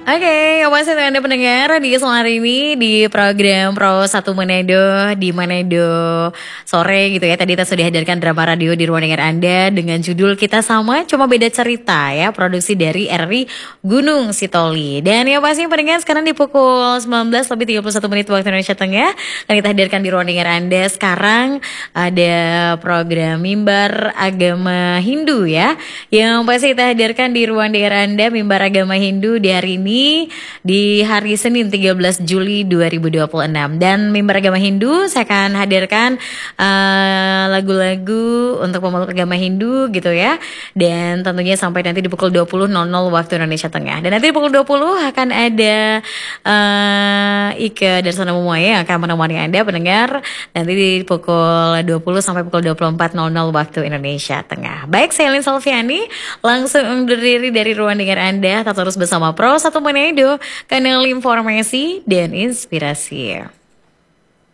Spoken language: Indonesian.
Oke, masih Anda pendengar di sore hari ini di program Pro 1 Manado di Manado sore gitu ya. Tadi kita sudah hadirkan drama radio di ruang dengar Anda dengan judul Kita Sama Cuma Beda Cerita ya, produksi dari RRI Gunung Sitoli. Dan ya pasti pendengar sekarang di pukul 19:31 waktu Indonesia Tengah akan kita hadirkan di ruang dengar Anda. Sekarang ada program Mimbar Agama Hindu ya, yang pasti kita hadirkan di ruang dengar Anda Mimbar Agama Hindu di hari ini di hari Senin 13 Juli 2026. Dan Mimbar Agama Hindu saya akan hadirkan lagu-lagu untuk pemeluk agama Hindu gitu ya. Dan tentunya sampai nanti di pukul 20.00 waktu Indonesia Tengah. Dan nanti di pukul 20 akan ada Ike dari Sana Mumoya yang akan menemani Anda pendengar nanti di pukul 20 sampai pukul 24.00 waktu Indonesia Tengah. Baik, saya Lin Salviani langsung undur diri dari ruang dengar Anda. Tetap terus bersama Pro 1 Manado, kanal informasi dan inspirasi.